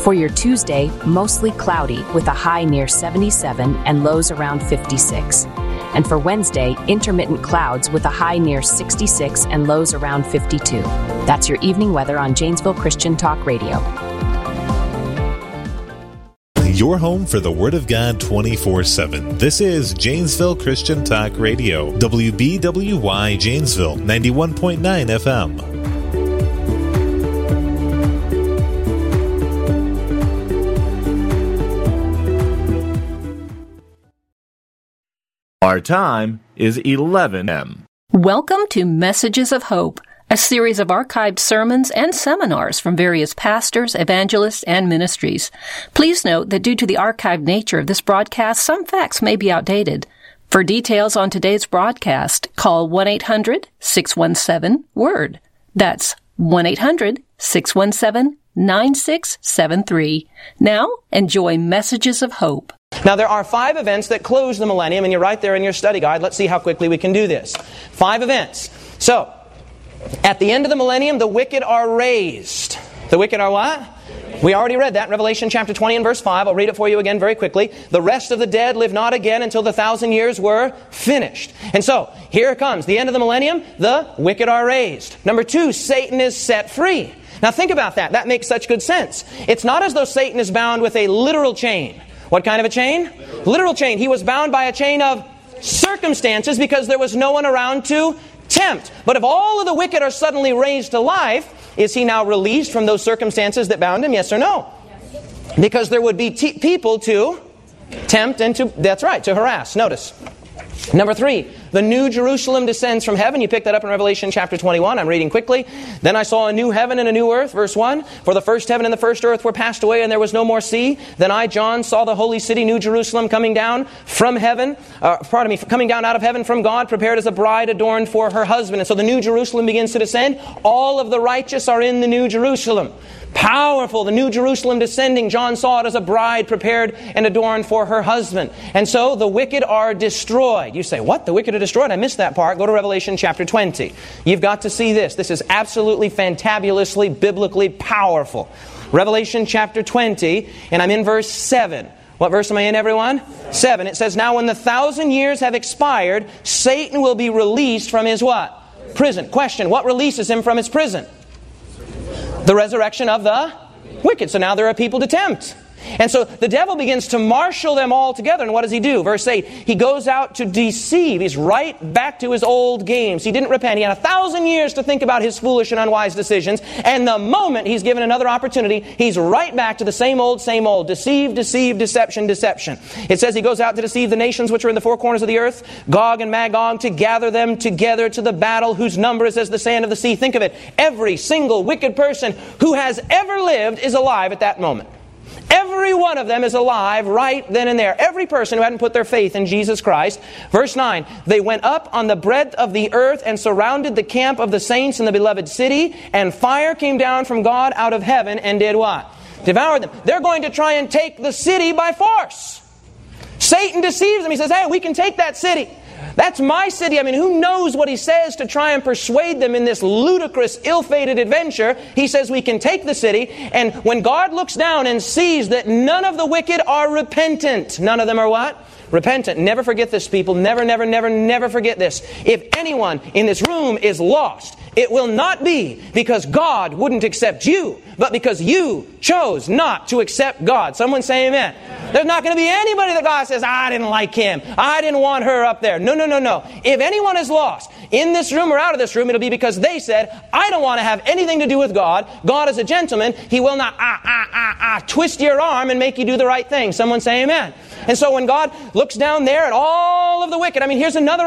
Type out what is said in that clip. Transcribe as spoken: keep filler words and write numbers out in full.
For your Tuesday, mostly cloudy with a high near seventy-seven and lows around fifty-six. And for Wednesday, intermittent clouds with a high near sixty-six and lows around fifty-two. That's your evening weather on Janesville Christian Talk Radio. Your home for the Word of God twenty-four seven. This is Janesville Christian Talk Radio. W B W Y Janesville, ninety-one point nine F M. Our time is eleven a.m. Welcome to Messages of Hope, a series of archived sermons and seminars from various pastors, evangelists, and ministries. Please note that due to the archived nature of this broadcast, some facts may be outdated. For details on today's broadcast, call one eight hundred six one seven WORD. That's one eight hundred six one seven nine six seven three. Now, enjoy Messages of Hope. Now, there are five events that close the millennium, and you're right there in your study guide. Let's see how quickly we can do this. Five events. So, at the end of the millennium, the wicked are raised. The wicked are what? We already read that in Revelation chapter twenty and verse five. I'll read it for you again very quickly. The rest of the dead live not again until the thousand years were finished. And so, here it comes. The end of the millennium, the wicked are raised. Number two, Satan is set free. Now, think about that. That makes such good sense. It's not as though Satan is bound with a literal chain. What kind of a chain? Literal. Literal chain. He was bound by a chain of circumstances because there was no one around to tempt. But if all of the wicked are suddenly raised to life, is he now released from those circumstances that bound him? Yes or no? Yes. Because there would be t- people to tempt and to, that's right, to harass. Notice. Number three, the New Jerusalem descends from heaven. You pick that up in Revelation chapter twenty-one. I'm reading quickly. Then I saw a new heaven and a new earth. Verse one, for the first heaven and the first earth were passed away, and there was no more sea. Then I, John, saw the holy city, New Jerusalem, coming down from heaven, uh, pardon me, coming down out of heaven from God, prepared as a bride adorned for her husband. And so the New Jerusalem begins to descend. All of the righteous are in the New Jerusalem. Powerful, the New Jerusalem descending. John saw it as a bride prepared and adorned for her husband. And so the wicked are destroyed. You say, what? The wicked are destroyed? I missed that part. Go to Revelation chapter twenty. You've got to see this. This is absolutely fantabulously, biblically powerful. Revelation chapter twenty, and I'm in verse seven. What verse am I in, everyone? Seven. It says, now when the thousand years have expired, Satan will be released from his what? Prison. Question, what releases him from his prison? The resurrection of the wicked. So now there are people to tempt. And so the devil begins to marshal them all together. And what does he do? Verse eight, he goes out to deceive. He's right back to his old games. He didn't repent. He had a thousand years to think about his foolish and unwise decisions. And the moment he's given another opportunity, he's right back to the same old, same old. Deceive, deceive, deception, deception. It says he goes out to deceive the nations which are in the four corners of the earth, Gog and Magog, to gather them together to the battle whose number is as the sand of the sea. Think of it. Every single wicked person who has ever lived is alive at that moment. Every one of them is alive right then and there. Every person who hadn't put their faith in Jesus Christ. Verse nine, they went up on the breadth of the earth and surrounded the camp of the saints in the beloved city, and fire came down from God out of heaven and did what? Devoured them. They're going to try and take the city by force. Satan deceives them. He says, hey, we can take that city. That's my city. I mean, who knows what he says to try and persuade them in this ludicrous, ill-fated adventure? He says we can take the city. And when God looks down and sees that none of the wicked are repentant. None of them are what? Repentant. Never forget this, people. Never, never, never, never forget this. If anyone in this room is lost, it will not be because God wouldn't accept you, but because you chose not to accept God. Someone say amen. There's not going to be anybody that God says, I didn't like him. I didn't want her up there. No, no, no, no. If anyone is lost, in this room or out of this room, it'll be because they said, I don't want to have anything to do with God. God is a gentleman. He will not ah, ah, ah, ah, twist your arm and make you do the right thing. Someone say amen. And so when God looks down there at all of the wicked, I mean, here's another